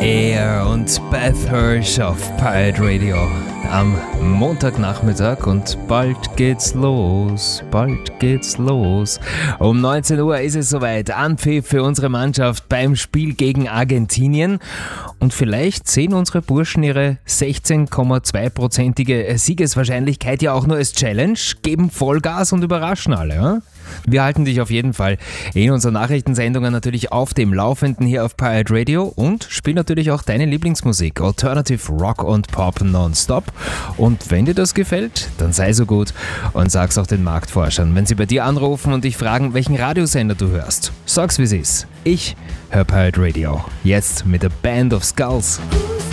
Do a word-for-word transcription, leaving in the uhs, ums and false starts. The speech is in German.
Air und Beth Hirsch auf Pirate Radio am Montagnachmittag und bald geht's los, bald geht's los. Um neunzehn Uhr ist es soweit, Anpfiff für unsere Mannschaft beim Spiel gegen Argentinien und vielleicht sehen unsere Burschen ihre sechzehn Komma zwei prozentige Siegeswahrscheinlichkeit ja auch nur als Challenge, geben Vollgas und überraschen alle, ja? Wir halten dich auf jeden Fall in unseren Nachrichtensendungen natürlich auf dem Laufenden hier auf Pirate Radio und spielen natürlich auch deine Lieblingsmusik, Alternative Rock und Pop nonstop. Und wenn dir das gefällt, dann sei so gut und sag's auch den Marktforschern, wenn sie bei dir anrufen und dich fragen, welchen Radiosender du hörst. Sag's, wie es ist. Ich höre Pirate Radio. Jetzt mit der Band of Skulls.